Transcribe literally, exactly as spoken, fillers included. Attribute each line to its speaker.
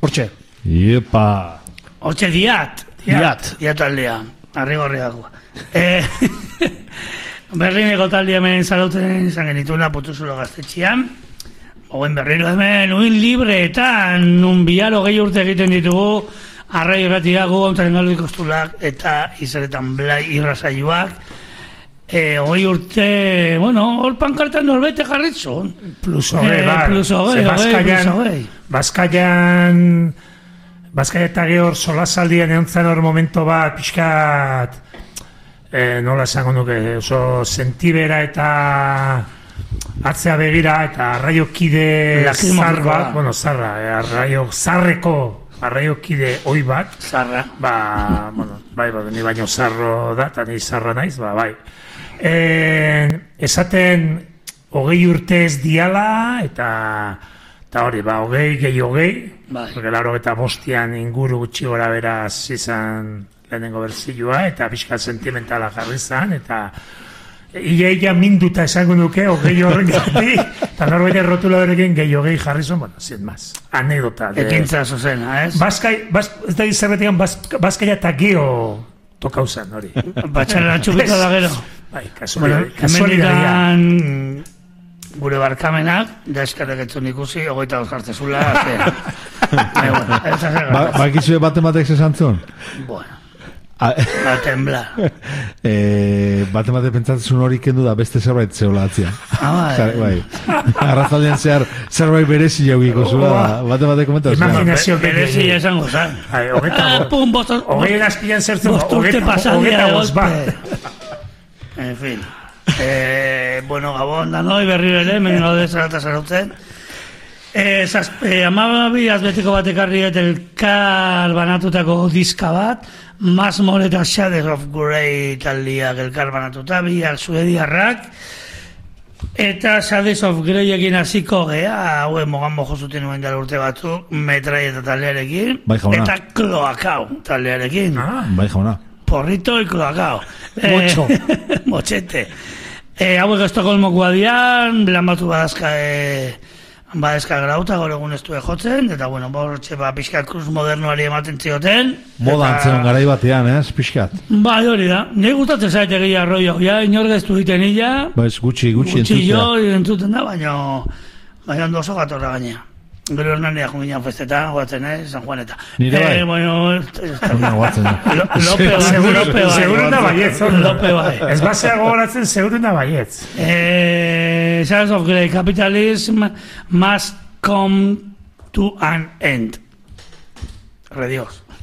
Speaker 1: Hortxe.
Speaker 2: Iepa.
Speaker 3: Hortxe diat.
Speaker 1: Diat.
Speaker 3: Diat aldea. Arrigorriakoa. Eh, Berlineko talde hemen zarauten izan genituna Putuzulo gaztetxean. Oen berriro hemen, uin libreetan, nun bihar hogei urte egiten ditugu, arrai irratiago, ontaren galdu ikostulak, eta izaretan blai irrasaioak. E, hogei urte, bueno, hor pankartan norbete jarritzun.
Speaker 1: Plus hogei, bai.
Speaker 3: Plus hogei, hogei, plus hogei.
Speaker 1: Bazkaian, Bazkaian eta gehor solasaldian eontzen hor momento bat, pixkat, eh, nola esango nuke, oso sentibera eta atzea begira eta arraiokide zar bat, bueno, zarra, arraio zarreko arraiokide oi bat,
Speaker 3: zarra,
Speaker 1: ba, bueno, bai, ba, ni baino zarro da, eta ni zarra naiz, ba, bai. E, esaten hogei urte ez diala, eta eta hori, ba, hogei gehi hogei,
Speaker 3: bai.
Speaker 1: Porque laro eta bostian inguru gutxi gora beraz izan lehenengo berzilua, eta pixka sentimentala jarri zan, eta ia ia minduta esango nuke, hogei horren gati, eta norbait errotula horrekin gehi hogei jarri zon, bueno, sin más, anekdota.
Speaker 3: Ekintza zuzena, ez?
Speaker 1: Bazkai, baz, ez da izerretik, Bazkaia eta geho tokau zen, hori.
Speaker 3: Batxarra txupito da gero.
Speaker 1: Bai, kasualidadia.
Speaker 3: Gure barkamenak, da eskarek etzun ikusi, hogeita hor jartzezula,
Speaker 2: Bakizue baten batek zesantzun?
Speaker 3: Bueno. Ba, tembla.
Speaker 2: Baten batek pentsatzen hori kendu da beste zerbait zehola atzia.
Speaker 3: Ah,
Speaker 2: bai. Arrazaldean zehar zerbait berezi jaugiko zula, baten batek komentatu.
Speaker 1: Imaginazio
Speaker 3: berezi esango zan.
Speaker 1: Pum, bostos. Hogei erazpilan zertzen, hogeita bost bat.
Speaker 3: En fin. Eh, bueno, Gabon da noi, berri bere, hemen gaude zarata zarautzen. Eh, eh, Amabi azbetiko bat ekarri eta elkar banatutako diska bat, Masmore eta Shades of Grey taldiak elkar banatuta, biak suediarrak, eta Shades of Grey egin hasiko gea, hauen mogan mojo zuten nuen dara urte batzuk, Metrai eta taldearekin,
Speaker 2: bai,
Speaker 3: eta Kloakau taldearekin.
Speaker 2: Ah, bai, jauna.
Speaker 3: Porrito y Kloakau.
Speaker 1: Mocho.
Speaker 3: Eh, mochete. Eh, hauek Estokolmokoa dian, lan batu badazka, eh, badazka grauta, gaur egun ez du jotzen, eta bueno, bortxe ba, pixkat kruz modernoari ematen zioten.
Speaker 2: Moda antzeon garai batean, ez, pixkat.
Speaker 3: Bai, hori da. Nei gustatzen zaite egia arroio, ja, inorgeztu egiten illa.
Speaker 2: Ba, ez gutxi, gutxi entzutea.
Speaker 3: Gutxi jo, entzuten da, baina, baina ondo oso gatorra gainea. Gero hernanea junginan festetan, guatzen, eh, San Juaneta.
Speaker 2: Nire bai?
Speaker 3: Eh, bueno,
Speaker 2: guatzen.
Speaker 3: Lope bai, Lope bai.
Speaker 1: Segurun da baietz.
Speaker 3: Lope bai.
Speaker 1: Ez basea gogoratzen, segurun da baietz.
Speaker 3: Eh, Shades of Grey, capitalism must come to an end. Re Dios.